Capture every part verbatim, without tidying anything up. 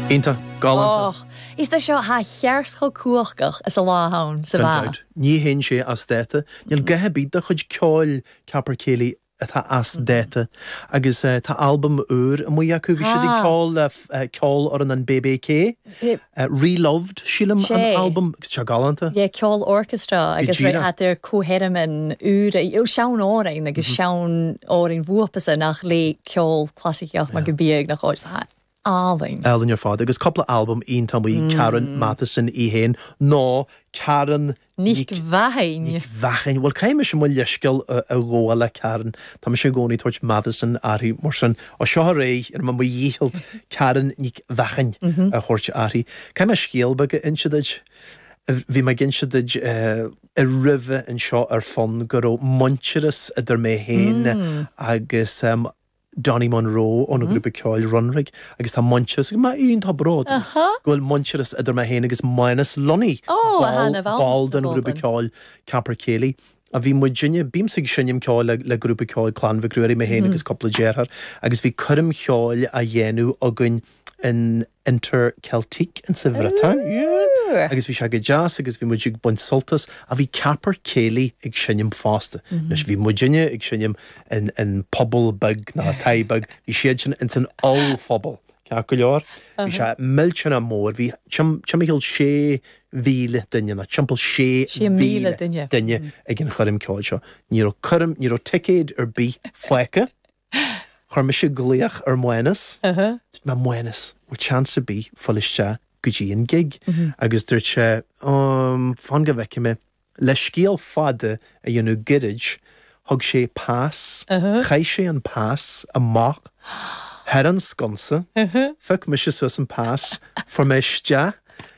Inta, galanta. Oh, is daar seo ha chearscho cuachgach as a láhaun sa bha? Ní hen sé as déta. Níl gathe bíd a chud ceáil Capar Céilí atá as déta. Agus uh, tá album úr, a mwy acu bhí siad i ceáil uh, ceáil ar an B B K. Uh, Reloved, sílam an album, se galanta. Ie, ceáil orchestra, agus rhaid hat er cóherim an úr, yw siawn orin, agus siawn orin fwopasa nach le ceáil classiciach ma gybiag nach oes ha. Alling. Ellen your father. Agus couple of album in tam we mm. Karen Matheson i hen. No, Karen Nick Vahin. Nick Vahin. Wel, caim is mwy liesgol a rola Karen. Tam is goni torch Matheson ari morsan. O sio rei er ma mwy yield Karen Nick Vahin a horch ari. Caim is sgielbag in siadaj. Bhí me gin siad a rive in seo ar fun go Muncherus idir mé héin agus um, Donny Monroe on a mm-hmm. grúpa ceáil runrig agus tá Muncherus má un tá brod gofuil Muncherus idir me héin agus minus Lonnie oh, Bal, Bald an grúpa ceáil Capar Céilí a bhí muidjinne bímsig sinnim ceáil le, le grúpa ceáil clan bhgrúirí me héin agus coppla déarthar agus bhí churim ceáil a dhéanú agan in inter-Celtic in sa Bhreatain. Yeah. Agus bhí se go jazz agus bhí muidjig buint soltas a bhí Capar Céilí ag sinnim fásta. Nes bhí muidjinne ag sinnim in, in pobl bug na tai bug. Bhí siad sin in san all phobl. Ceach go leor. Bhí se milchan a mór. Bhí chimimiil sé víle dunne na chimpel sé víle dunne. Dunne ag an churim ceáil seo. Ní ro churim, ní ro ticéid ar bí foice. Chor me se gléach ar muenas. Uh-huh. Ma muenas. Wa chance to be fullisha guji and gig. Mm-hmm. Agus dirche um fanga veke me le skiel fade a you know gidage hug she pass uh-huh. Chai she an pass a mock head an sconsa uh-huh. Fuck me she sus an pass for me sta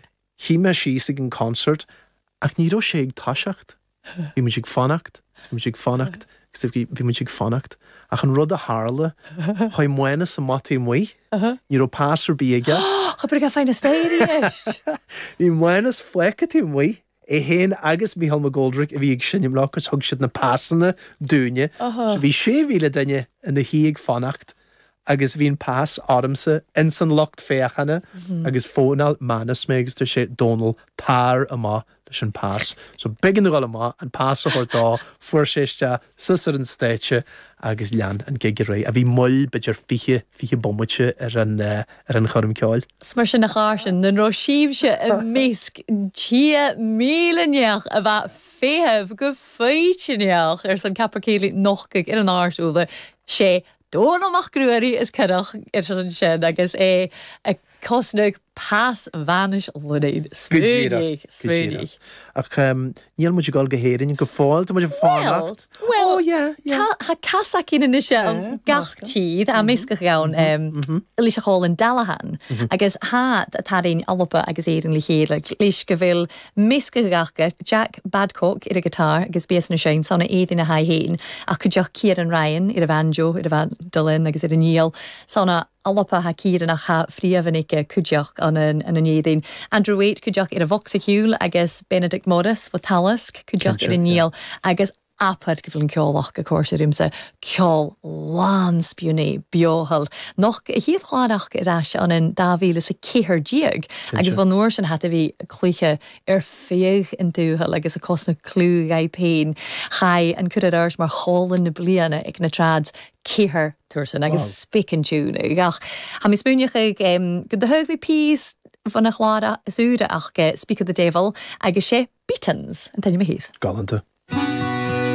he me she sig in concert ach ni do she tashacht vi me sig fanacht vi me sig fanacht vi me sig fanacht ach an rud a harle hoi muenas a mati mui Ní ro pásar bíige. Chopur ga fein a stériist. Ní muenas flecha tí mui é héin agus Micheál Mac Goldrick a bhí ag sinnim lá cos thug siad na pásanna dúine. So bhí sé bhíle daine in na híag fanacht agus bhín pás áramsa in san locht féchanna agus fónal manas mé agus tar sé Donal pár amá leis an pás. So bigin gal amá an pás a dá fuair séiste susar an stéite agus lean an gige ré a bhí mull beidir fiche fiche bommute ar an uh, ar an chorm ceáil. Smar sin nach ásin den ro síbse a misc tí míleneach a bheit féheh go féitineach ar san Capar Céilí noch ar an áirúla sé dón amach grúirí is cadach ar san sin agus é a cosnug pass vanish ludaid. Smoothie. Smoothie. Ach, um, níl muid gáil go héirin go fáil, tá muid fánacht. Well, oh, yeah, yeah. Ha casac in inise an gach tíd a miscach gawn lís a chól in Dalahan agus ha tarin allopa agus éirin li chéad lís go bhfuil miscach gacha Jack Badcock ar a guitar agus bés na sein sanna éidir na hai héin a chuideach Kieran Ryan ar a banjo ar a van Dylan agus ar a níl sanna allopa ha Kieran a cha fríomhanike chuideach an an an éidir. Andrew Waite chuideach ar a Voxahúil agus Benedict Morris for Tallask chuideach ar a níl agus apad go bhfuil an ceolach go cóir rimsa ceol lán spiúné beohal noch a híomh chláireach iráis an an dáhíle sa céthir díag agus bhil nuair sin hat a bhí clúiche ar féoh in dúhal agus a cosna clú gai péin chai an cud airs mar hálan na bliana ag na trad céthir tuairsan agus spic an tún ach ha mi spúneach ag go de thug bhí pís van a chláire is úre ach Speak of the Devil agus sé Beatons an taine me híth. Galanta.